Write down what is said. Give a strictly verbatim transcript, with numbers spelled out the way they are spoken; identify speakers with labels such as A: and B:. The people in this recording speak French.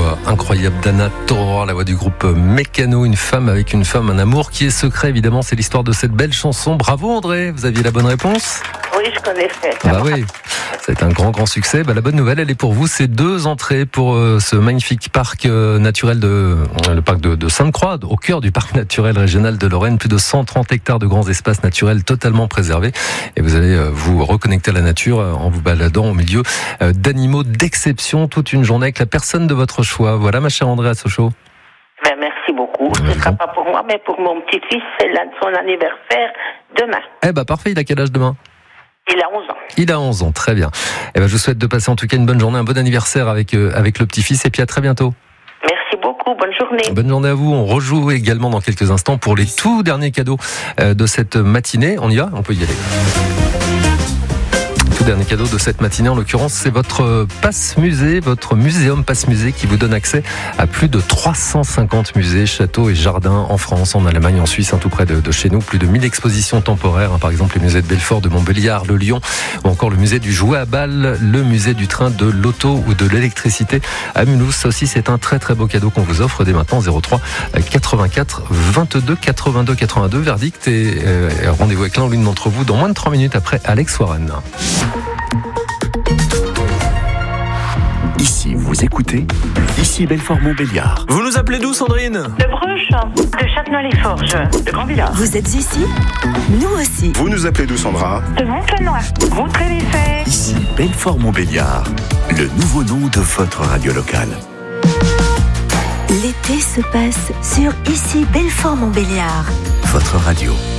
A: voix incroyable d'Anna Torroir, la voix du groupe Mécano, une femme avec une femme, un amour qui est secret, évidemment, c'est l'histoire de cette belle chanson. Bravo André, vous aviez la bonne réponse ?
B: Oui, je connaissais.
A: Bah oui, c'est un grand, grand succès. Bah, la bonne nouvelle, elle est pour vous, c'est deux entrées pour euh, ce magnifique parc euh, naturel de, euh, le parc de, de Sainte-Croix, au cœur du parc naturel régional de Lorraine, plus de cent trente hectares de grands espaces naturels totalement préservés. Et vous allez euh, vous reconnecter à la nature euh, en vous baladant au milieu euh, d'animaux d'exception toute une journée avec la personne de votre choix. Voilà, ma chère Andrea Sochaux.
B: Ben, merci beaucoup. Ce ne sera pas pour moi, mais pour mon petit-fils, c'est son anniversaire demain.
A: Eh ben parfait, il a quel âge demain ?
B: Il a onze ans.
A: Il a onze ans, très bien. Eh ben je vous souhaite de passer en tout cas une bonne journée, un bon anniversaire avec, euh, avec le petit-fils, et puis à très bientôt.
B: Merci beaucoup, bonne journée.
A: Bonne journée à vous. On rejoue également dans quelques instants pour les tout derniers cadeaux de cette matinée. On y va ? On peut y aller. Tout dernier cadeau de cette matinée, en l'occurrence, c'est votre passe musée, votre muséum passe musée qui vous donne accès à plus de trois cent cinquante musées, châteaux et jardins en France, en Allemagne, en Suisse, hein, tout près de, de chez nous. Plus de mille expositions temporaires, hein, par exemple les musées de Belfort, de Montbéliard, le Lyon, ou encore le musée du jouet à balles, le musée du train, de l'auto ou de l'électricité à Mulhouse. Ça aussi, c'est un très très beau cadeau qu'on vous offre dès maintenant. Zéro trois quatre-vingt-quatre vingt-deux quatre-vingt-deux quatre-vingt-deux. Verdict et euh, rendez-vous avec l'un ou l'une d'entre vous dans moins de trois minutes après Alex Warren.
C: Ici, vous écoutez, ici Belfort-Montbéliard.
D: Vous nous appelez d'où, Sandrine ?
B: De Bruges, de Châtenois-les-Forges, de Grand-Villard.
E: Vous êtes ici ? Nous aussi.
F: Vous nous appelez d'où, Sandra ?
B: De Montenoy, Montré-les-Fers.
C: Ici Belfort-Montbéliard, le nouveau nom de votre radio locale.
E: L'été se passe sur Ici Belfort-Montbéliard.
C: Votre radio.